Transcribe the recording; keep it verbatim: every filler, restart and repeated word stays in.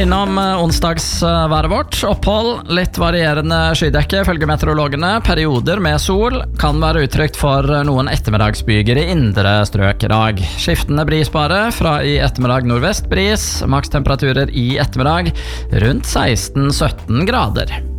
Innom onsdagsværet vårt, opphold, litt varierende skydekke, følger meteorologene, perioder med sol, kan være utrygt for noen ettermiddagsbyger i indre strøk i dag. Skiftende brisbare, fra i ettermiddag nordvest bris, makstemperaturer i ettermiddag rundt seksten sytten grader.